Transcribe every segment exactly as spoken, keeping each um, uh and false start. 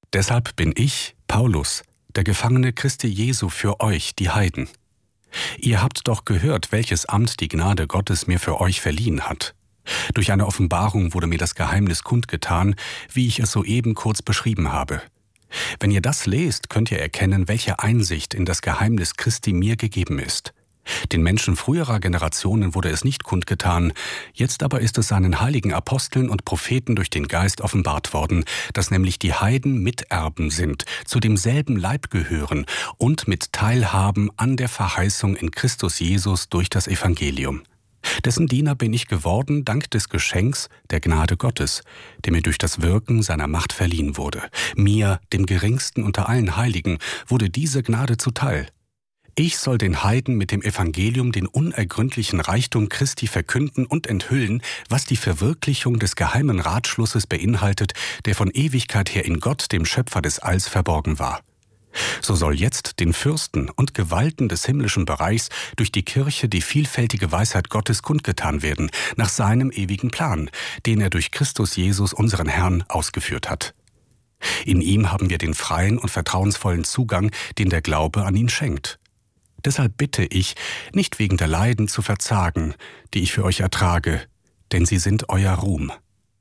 Deshalb bin ich, Paulus, der Gefangene Christi Jesu für euch, die Heiden. Ihr habt doch gehört, welches Amt die Gnade Gottes mir für euch verliehen hat. Durch eine Offenbarung wurde mir das Geheimnis kundgetan, wie ich es soeben kurz beschrieben habe. Wenn ihr das lest, könnt ihr erkennen, welche Einsicht in das Geheimnis Christi mir gegeben ist. Den Menschen früherer Generationen wurde es nicht kundgetan, jetzt aber ist es seinen heiligen Aposteln und Propheten durch den Geist offenbart worden, dass nämlich die Heiden Miterben sind, zu demselben Leib gehören und mit teilhaben an der Verheißung in Christus Jesus durch das Evangelium. Dessen Diener bin ich geworden, dank des Geschenks der Gnade Gottes, der mir durch das Wirken seiner Macht verliehen wurde. Mir, dem Geringsten unter allen Heiligen, wurde diese Gnade zuteil. Ich soll den Heiden mit dem Evangelium den unergründlichen Reichtum Christi verkünden und enthüllen, was die Verwirklichung des geheimen Ratschlusses beinhaltet, der von Ewigkeit her in Gott, dem Schöpfer des Alls, verborgen war. So soll jetzt den Fürsten und Gewalten des himmlischen Bereichs durch die Kirche die vielfältige Weisheit Gottes kundgetan werden, nach seinem ewigen Plan, den er durch Christus Jesus, unseren Herrn, ausgeführt hat. In ihm haben wir den freien und vertrauensvollen Zugang, den der Glaube an ihn schenkt. Deshalb bitte ich, nicht wegen der Leiden zu verzagen, die ich für euch ertrage, denn sie sind euer Ruhm.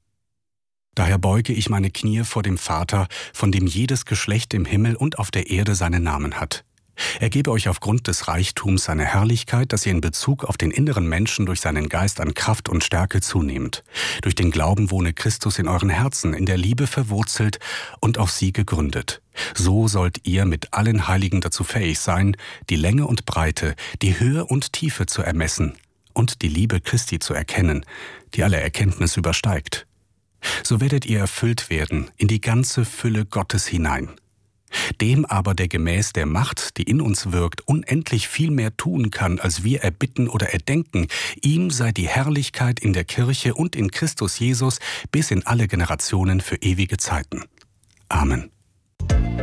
Daher beuge ich meine Knie vor dem Vater, von dem jedes Geschlecht im Himmel und auf der Erde seinen Namen hat. Er gebe euch aufgrund des Reichtums seiner Herrlichkeit, dass ihr in Bezug auf den inneren Menschen durch seinen Geist an Kraft und Stärke zunehmt. Durch den Glauben wohne Christus in euren Herzen, in der Liebe verwurzelt und auf sie gegründet. So sollt ihr mit allen Heiligen dazu fähig sein, die Länge und Breite, die Höhe und Tiefe zu ermessen und die Liebe Christi zu erkennen, die alle Erkenntnis übersteigt. So werdet ihr erfüllt werden in die ganze Fülle Gottes hinein. Dem aber, der gemäß der Macht, die in uns wirkt, unendlich viel mehr tun kann, als wir erbitten oder erdenken, ihm sei die Herrlichkeit in der Kirche und in Christus Jesus bis in alle Generationen für ewige Zeiten. Amen.